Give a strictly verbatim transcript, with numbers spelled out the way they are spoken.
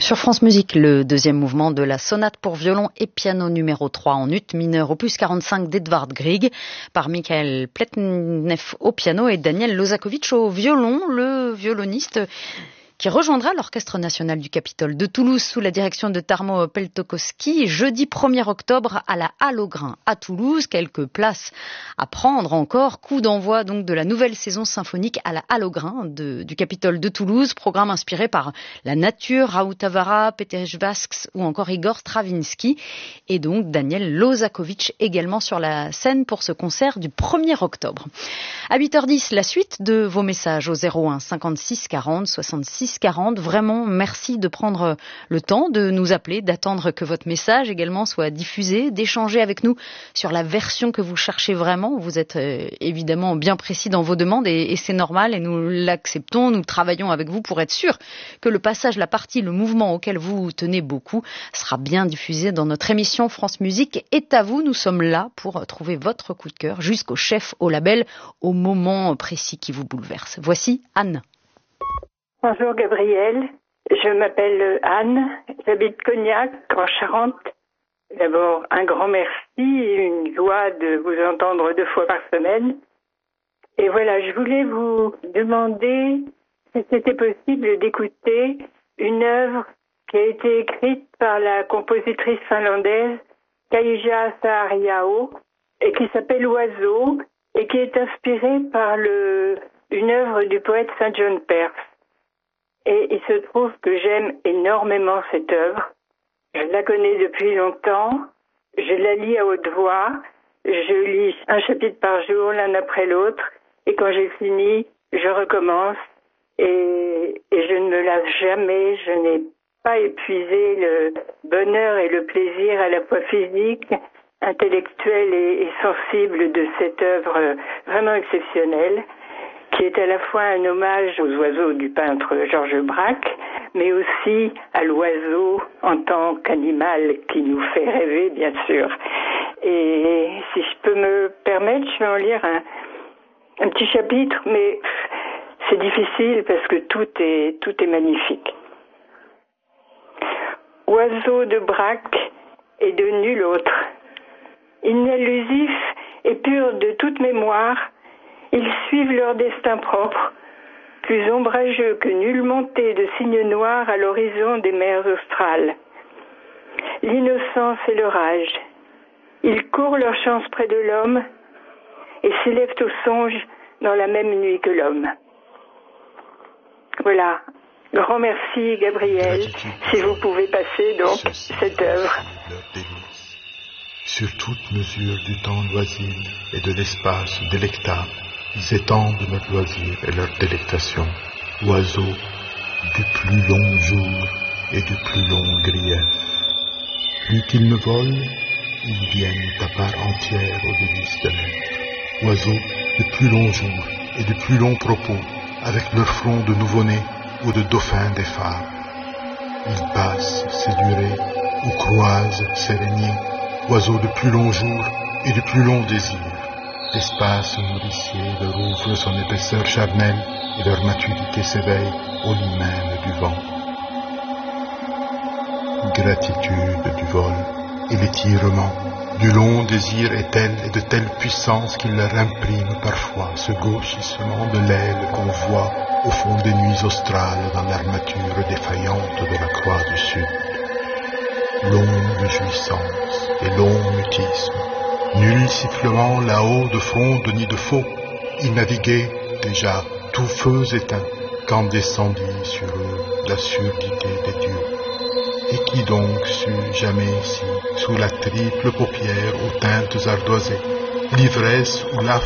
Sur France Musique, le deuxième mouvement de la sonate pour violon et piano numéro trois en ut mineur opus quarante-cinq d'Edvard Grieg par Michael Pletnev au piano et Daniel Lozakovitch au violon, le violoniste qui rejoindra l'Orchestre national du Capitole de Toulouse sous la direction de Tarmo Peltokoski jeudi premier octobre à la Halle aux Grains à Toulouse. Quelques places à prendre encore. Coup d'envoi donc de la nouvelle saison symphonique à la Halle aux Grains de, du Capitole de Toulouse. Programme inspiré par la nature, Raoult Tavara, Peter Vasks ou encore Igor Stravinsky. Et donc Daniel Lozakovitch également sur la scène pour ce concert du premier octobre. À huit heures dix, la suite de vos messages au zéro un cinquante-six quarante soixante-six quarante. Vraiment, merci de prendre le temps de nous appeler, d'attendre que votre message également soit diffusé, d'échanger avec nous sur la version que vous cherchez vraiment. Vous êtes euh, évidemment bien précis dans vos demandes et, et c'est normal et nous l'acceptons. Nous travaillons avec vous pour être sûr que le passage, la partie, le mouvement auquel vous tenez beaucoup sera bien diffusé dans notre émission France Musique est à vous. Nous sommes là pour trouver votre coup de cœur jusqu'au chef, au label, au moment précis qui vous bouleverse. Voici Anne. Bonjour Gabriel, je m'appelle Anne, j'habite Cognac en Charente. D'abord un grand merci, une joie de vous entendre deux fois par semaine. Et voilà, je voulais vous demander si c'était possible d'écouter une œuvre qui a été écrite par la compositrice finlandaise Kaija Saariaho et qui s'appelle Oiseau et qui est inspirée par le, une œuvre du poète Saint John Perse. Et il se trouve que j'aime énormément cette œuvre. Je la connais depuis longtemps. Je la lis à haute voix. Je lis un chapitre par jour, l'un après l'autre. Et quand j'ai fini, je recommence. Et, et je ne me lasse jamais. Je n'ai pas épuisé le bonheur et le plaisir à la fois physique, intellectuel et, et sensible de cette œuvre vraiment exceptionnelle, qui est à la fois un hommage aux oiseaux du peintre Georges Braque, mais aussi à l'oiseau en tant qu'animal qui nous fait rêver, bien sûr. Et si je peux me permettre, je vais en lire un, un petit chapitre, mais c'est difficile parce que tout est, tout est magnifique. Oiseaux de Braque et de nul autre, inallusif et pur de toute mémoire, ils suivent leur destin propre, plus ombrageux que nulle montée de cygnes noirs à l'horizon des mers australes. L'innocence et le rage, ils courent leur chance près de l'homme et s'élèvent au songe dans la même nuit que l'homme. Voilà. Grand merci, Gabriel, si vous pouvez passer donc cette œuvre. Sur toute mesure du temps loisible et de l'espace délectable, ils étendent leurs loisirs et leur délectation, oiseaux du plus long jour et du plus long grief. Plus qu'ils ne volent, ils viennent à part entière aux délices de l'air. Oiseaux de plus long jour et de plus longs propos, avec leur front de nouveau-né ou de dauphin des phares. Ils passent ces durées ou croisent ces régnées, oiseaux de plus long jour et de plus long désir. L'espace nourricier leur ouvre son épaisseur charnelle et leur maturité s'éveille au lit même du vent. Gratitude du vol et l'étirement du long désir est telle et de telle puissance qu'il leur imprime parfois ce gauchissement de l'aile qu'on voit au fond des nuits australes dans l'armature défaillante de la croix du Sud. Longue jouissance et long mutisme, nul sifflement là-haut de fronde ni de faux, ils naviguaient déjà tous feux éteints quand descendit sur eux la surdité des dieux. Et qui donc sut jamais ici, sous la triple paupière aux teintes ardoisées, l'ivresse ou la